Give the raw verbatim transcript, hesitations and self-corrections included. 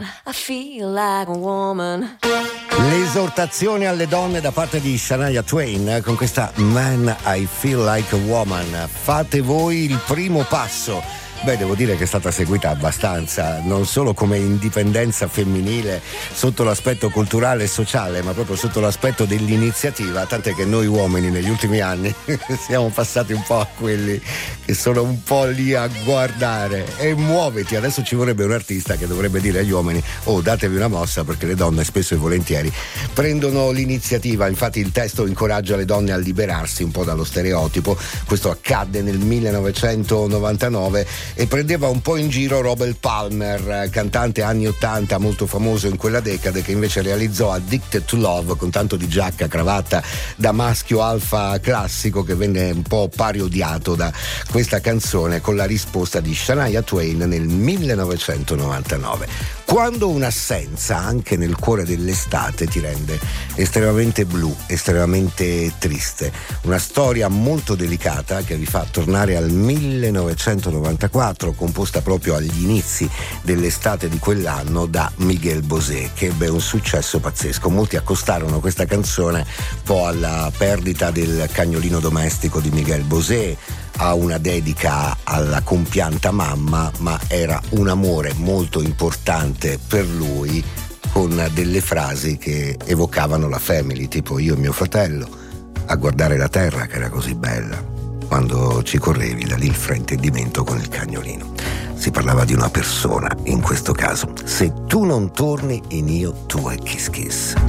I feel like a woman. L'esortazione alle donne da parte di Shania Twain con questa Man I Feel Like a Woman. Fate voi il primo passo. Beh, devo dire che è stata seguita abbastanza, non solo come indipendenza femminile sotto l'aspetto culturale e sociale, ma proprio sotto l'aspetto dell'iniziativa, tant'è che noi uomini negli ultimi anni siamo passati un po' a quelli che sono un po' lì a guardare e muoviti. Adesso ci vorrebbe un artista che dovrebbe dire agli uomini: oh, datevi una mossa, perché le donne spesso e volentieri prendono l'iniziativa. Infatti il testo incoraggia le donne a liberarsi un po' dallo stereotipo. Questo accadde nel millenovecentonovantanove e prendeva un po' in giro Robert Palmer, cantante anni ottanta molto famoso in quella decade, che invece realizzò Addicted to Love con tanto di giacca, cravatta da maschio alfa classico, che venne un po' parodiato da questa canzone con la risposta di Shania Twain nel millenovecentonovantanove. Quando un'assenza anche nel cuore dell'estate ti rende estremamente blu, estremamente triste. Una storia molto delicata che vi fa tornare al millenovecentonovantaquattro, composta proprio agli inizi dell'estate di quell'anno da Miguel Bosé, che ebbe un successo pazzesco. Molti accostarono questa canzone un po' alla perdita del cagnolino domestico di Miguel Bosé, a una dedica alla compianta mamma, ma era un amore molto importante per lui, con delle frasi che evocavano la family, tipo io e mio fratello a guardare la terra che era così bella, quando ci correvi da lì il fraintendimento con il cagnolino. Si parlava di una persona, in questo caso. Se tu non torni in io, tu e Kiss Kiss.